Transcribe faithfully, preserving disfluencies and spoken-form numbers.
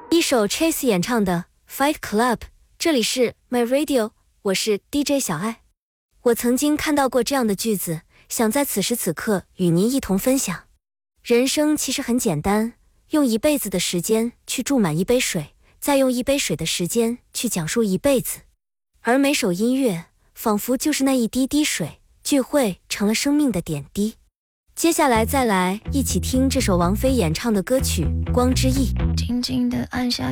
一首 Chase 演唱的 Fight Club， 这里是 My Radio， 我是 D J 小爱。我曾经看到过这样的句子，想在此时此刻与您一同分享。人生其实很简单，用一辈子的时间去注满一杯水，再用一杯水的时间去讲述一辈子。而每首音乐仿佛就是那一滴滴水，聚会成了生命的点滴。接下来再来一起听这首王菲演唱的歌曲《光之翼》。 静静地按下